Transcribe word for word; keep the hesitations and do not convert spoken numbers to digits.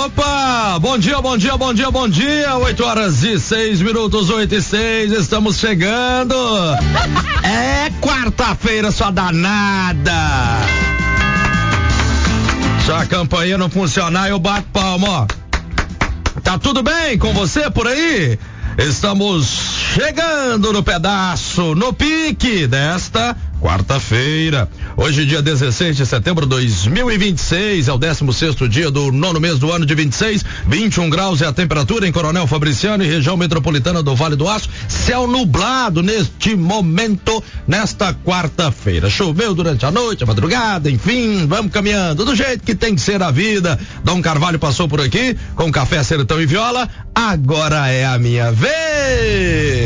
Opa, bom dia, bom dia, bom dia, bom dia, oito horas e seis minutos, oito e seis, estamos chegando. É quarta-feira, sua danada. Se a campainha não funcionar, eu bato palma, ó. Tá tudo bem com você por aí? Estamos chegando no pedaço, no pique desta quarta-feira. Hoje, dia dezesseis de setembro de dois mil e vinte e seis, é o décimo sexto dia do nono mês do ano de vinte e seis, vinte e um graus é a temperatura em Coronel Fabriciano e região metropolitana do Vale do Aço. Céu nublado neste momento, nesta quarta-feira. Choveu durante a noite, a madrugada, enfim, vamos caminhando do jeito que tem que ser a vida. Dom Carvalho passou por aqui com café, sertão e viola. Agora é a minha vez.